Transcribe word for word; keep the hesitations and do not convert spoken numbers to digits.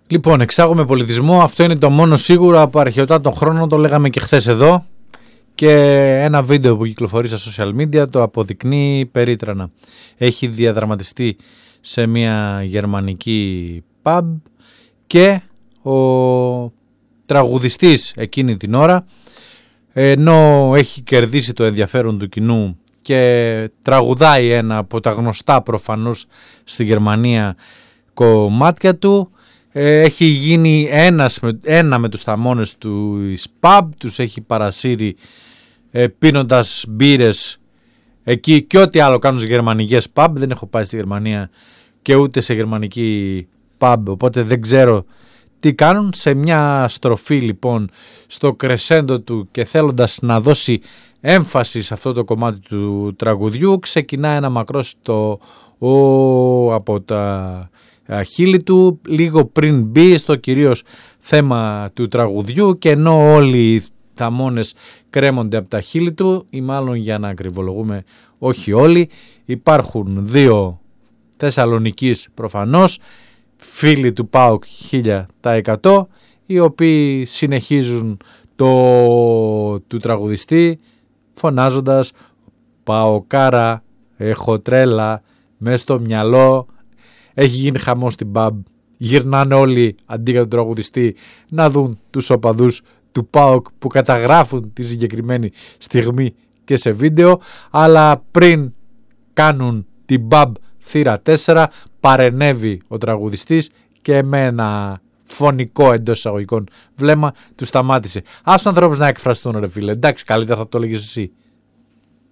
Λοιπόν, εξάγουμε πολιτισμό, αυτό είναι το μόνο σίγουρο από αρχαιοτά των χρόνων, το λέγαμε και χθες εδώ, και ένα βίντεο που κυκλοφορεί στα social media το αποδεικνύει περίτρανα. Έχει διαδραματιστεί σε μια γερμανική pub και ο τραγουδιστής εκείνη την ώρα, ενώ έχει κερδίσει το ενδιαφέρον του κοινού και τραγουδάει ένα από τα γνωστά προφανώς στη Γερμανία κομμάτια του, έχει γίνει ένας, ένα με τους θαμώνες του pub, τους έχει παρασύρει πίνοντας μπύρες εκεί και ό,τι άλλο κάνουν στις γερμανικές pub. Δεν έχω πάει στη Γερμανία και ούτε σε γερμανική pub, οπότε δεν ξέρω τι κάνουν. Σε μια στροφή λοιπόν στο κρεσέντο του και θέλοντας να δώσει έμφαση σε αυτό το κομμάτι του τραγουδιού, ξεκινά ένα μακρόστο ο, από τα χείλη του λίγο πριν μπει στο κυρίως θέμα του τραγουδιού, και ενώ όλοι οι θαμώνες κρέμονται από τα χείλη του, ή μάλλον για να ακριβολογούμε όχι όλοι, υπάρχουν δύο Θεσσαλονικής προφανώς φίλοι του ΠΑΟΚ χίλια τοις εκατό, οι οποίοι συνεχίζουν το του τραγουδιστή φωνάζοντας «Παοκάρα, έχω τρέλα, μες στο μυαλό». Έχει γίνει χαμό στην pub, γυρνάνε όλοι αντί για τον τραγουδιστή να δουν τους οπαδούς του ΠΑΟΚ που καταγράφουν τη συγκεκριμένη στιγμή και σε βίντεο, αλλά πριν κάνουν την pub θύρα τέσσερα παρενέβη ο τραγουδιστής και με ένα φωνικό εντός εισαγωγικών βλέμμα του σταμάτησε. Ας τους ανθρώπους να εκφραστούν, ρε φίλε, εντάξει, καλύτερα θα το έλεγες εσύ.